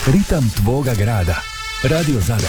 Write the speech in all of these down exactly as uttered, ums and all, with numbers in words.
Ritam tvoga grada. Radio Zadar.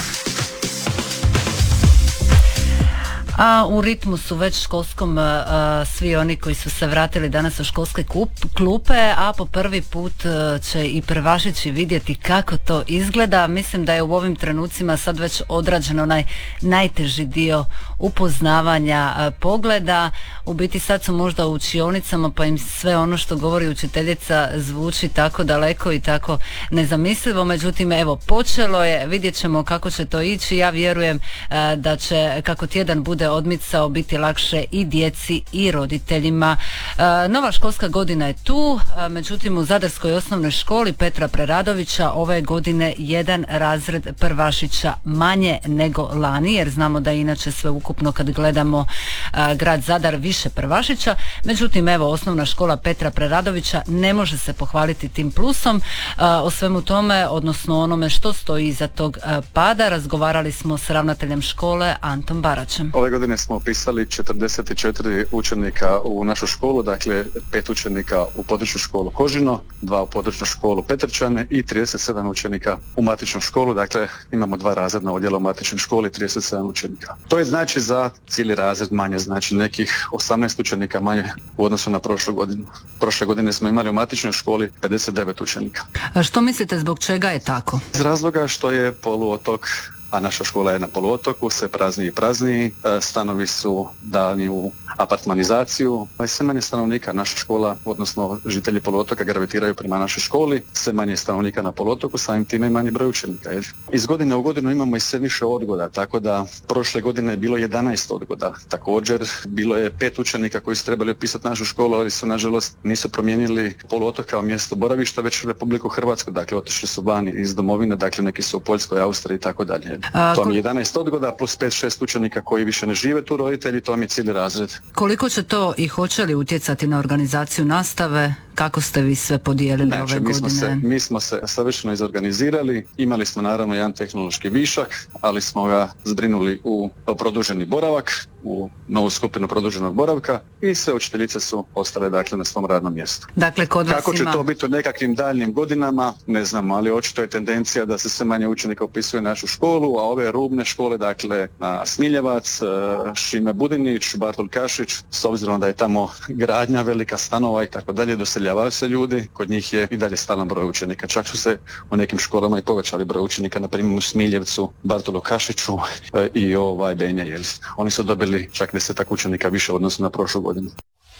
A u ritmu su već školskom a, svi oni koji su se vratili danas u školske kup, klupe, a po prvi put a, će i prvašići vidjeti kako to izgleda. Mislim da je u ovim trenucima sad već odrađen onaj najteži dio upoznavanja a, pogleda. U biti sad su možda u učionicama pa im sve ono što govori učiteljica zvuči tako daleko i tako nezamislivo. Međutim, evo, počelo je, vidjet ćemo kako će to ići. Ja vjerujem a, da će, kako tjedan bude odmicao, biti lakše i djeci i roditeljima. E, nova školska godina je tu, e, međutim u Zadarskoj osnovnoj školi Petra Preradovića ove godine jedan razred prvašića manje nego lani, jer znamo da je inače sve ukupno kad gledamo e, grad Zadar više prvašića. Međutim, evo, osnovna škola Petra Preradovića ne može se pohvaliti tim plusom. E, o svemu tome, odnosno onome što stoji iza tog e, pada, razgovarali smo s ravnateljem škole Antom Baračem. Ove godine smo upisali četrdeset četiri učenika u našu školu, dakle pet učenika u područnu školu Kožino, dva u područnu školu Petrčane i trideset sedam učenika u matičnu školu, dakle imamo dva razredna odjela u matičnoj školi, trideset sedam učenika. To je znači za cijeli razred manje, znači nekih osamnaest učenika manje u odnosu na prošlu godinu. Prošle godine smo imali u matičnoj školi pedeset devet učenika. A što mislite, zbog čega je tako? Iz razloga što je poluotok, a naša škola je na poluotoku, sve prazniji i prazniji, stanovi su dani u apartmanizaciju, pa je sve manje stanovnika. Naša škola, odnosno žitelji poluotoka gravitiraju prema našoj školi, sve manje stanovnika na poluotoku, samim time i manji broj učenika. Iz godine u godinu imamo i sve više odgoda, tako da prošle godine je bilo jedanaest odgoda. Također bilo je pet učenika koji su trebali upisati našu školu, ali su nažalost nisu promijenili poluotok kao mjesto boravišta, već u Republiku Hrvatsku, dakle otišli su vani iz domovine, dakle neki su u Poljskoj, Austriji i tako dalje. A, to vam je jedanaest odgoda plus pet šest učenika koji više ne žive tu roditelji, to vam je cijeli razred. Koliko će to i hoće li utjecati na organizaciju nastave? Kako ste vi sve podijelili znači, ove mi godine? Smo se, mi smo se savršeno izorganizirali, imali smo naravno jedan tehnološki višak, ali smo ga zbrinuli u produženi boravak, u novu skupinu produženog boravka i sve učiteljice su ostale dakle na svom radnom mjestu. Dakle, kod vas Kako će ima... to biti u nekakvim daljnjim godinama, ne znam, ali očito je tendencija da se sve manje učenika upisuje u našu školu, a ove rubne škole, dakle na Smiljevac, Šime Budinić, Bartol Kašić, s obzirom da je tamo gradnja velika stanova i tako dalje, doseljavaju se ljudi, kod njih je i dalje stalan broj učenika. Čak su se u nekim školama i povećali broj učenika, na primjer u Smiljevcu, Bartolu Kašiću i ovaj Benja Jels. Oni su dobili čak desetak učenika više u odnosu na prošlu godinu.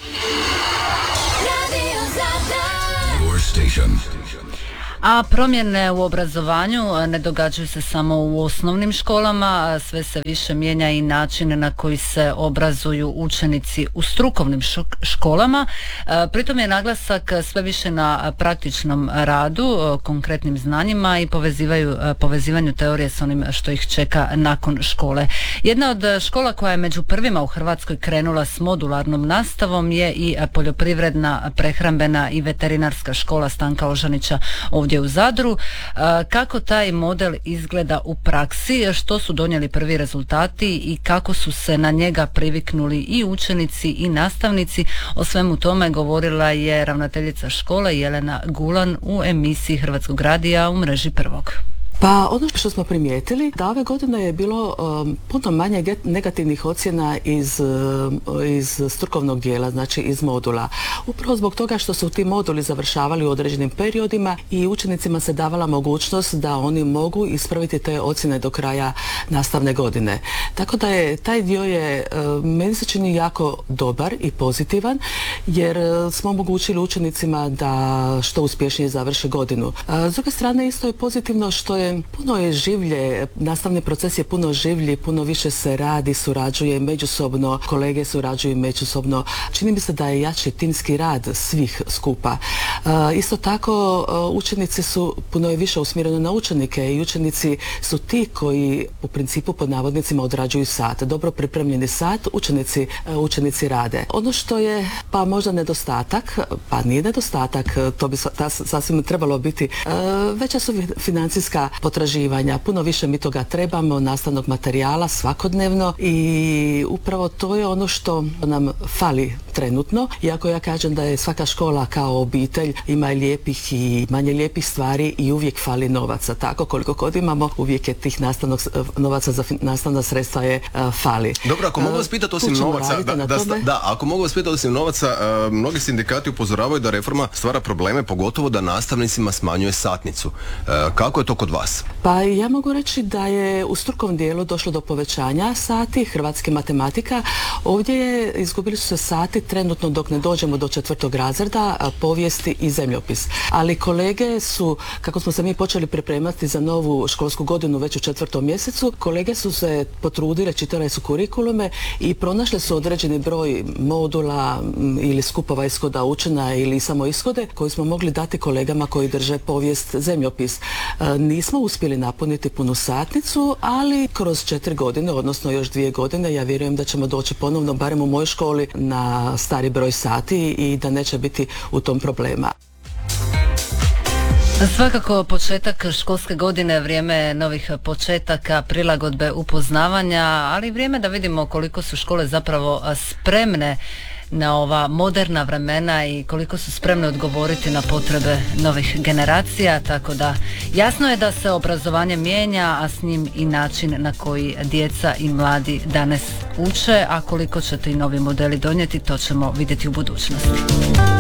A promjene u obrazovanju ne događaju se samo u osnovnim školama, sve se više mijenja i način na koji se obrazuju učenici u strukovnim školama. Pritom je naglasak sve više na praktičnom radu, konkretnim znanjima i povezivanju teorije s onim što ih čeka nakon škole. Jedna od škola koja je među prvima u Hrvatskoj krenula s modularnom nastavom je i poljoprivredna, prehrambena i veterinarska škola Stanka Ožanića ovdje u Zadru. Kako taj model izgleda u praksi, što su donijeli prvi rezultati i kako su se na njega priviknuli i učenici i nastavnici, o svemu tome govorila je ravnateljica škole Jelena Gulan u emisiji Hrvatskog radija u mreži Prvog. Pa ono što smo primijetili, da ove godine je bilo um, puno manje negativnih ocjena iz, um, iz strukovnog dijela, znači iz modula. Upravo zbog toga što su ti moduli završavali u određenim periodima i učenicima se davala mogućnost da oni mogu ispraviti te ocjene do kraja nastavne godine. Tako da je taj dio je, um, meni se čini jako dobar i pozitivan, jer uh, smo omogućili učenicima da što uspješnije završe godinu. Uh, s druge strane isto je pozitivno što je puno je življe, nastavni proces je puno življi, puno više se radi, surađuje međusobno, kolege surađuju međusobno. Čini mi se da je jači timski rad svih skupa. E, isto tako učenici su, puno je više usmjereno na učenike i učenici su ti koji u principu pod navodnicima odrađuju sat. Dobro pripremljeni sat učenici, učenici rade. Ono što je pa možda nedostatak, pa nije nedostatak, to bi sasvim trebalo biti, e, veća su financijska potraživanja. Puno više mi toga trebamo, nastavnog materijala svakodnevno i upravo to je ono što nam fali trenutno, iako ja kažem da je svaka škola kao obitelj, ima i lijepih i manje lijepih stvari i uvijek fali novaca. Tako koliko god imamo, uvijek je tih nastavnog, novaca za nastavna sredstva je uh, fali. Dobro, ako mogu vas pitati osim novaca, da, da, da, ako mogu vas pitati osim novaca, uh, mnogi sindikati upozoravaju da reforma stvara probleme, pogotovo da nastavnicima smanjuje satnicu. Uh, kako je to kod vas? Pa ja mogu reći da je u strukovnom dijelu došlo do povećanja sati, hrvatske matematika. Ovdje je, izgubili su se sati trenutno dok ne dođemo do četvrtog razreda, povijesti i zemljopis. Ali kolege su, kako smo se mi počeli pripremati za novu školsku godinu već u četvrtom mjesecu, kolege su se potrudile, čitale su kurikulume i pronašle su određeni broj modula ili skupova ishoda učena ili samo ishode koji smo mogli dati kolegama koji drže povijest, zemljopis. E, nismo uspjeli napuniti punu satnicu, ali kroz četiri godine, odnosno još dvije godine, ja vjerujem da ćemo doći ponovno, barem u mojoj školi, na stari broj sati i da neće biti u tom problema. Svakako početak školske godine, vrijeme novih početaka, prilagodbe, upoznavanja, ali vrijeme da vidimo koliko su škole zapravo spremne na ova moderna vremena i koliko su spremne odgovoriti na potrebe novih generacija, tako da jasno je da se obrazovanje mijenja, a s njim i način na koji djeca i mladi danas uče, a koliko će ti novi modeli donijeti, to ćemo vidjeti u budućnosti.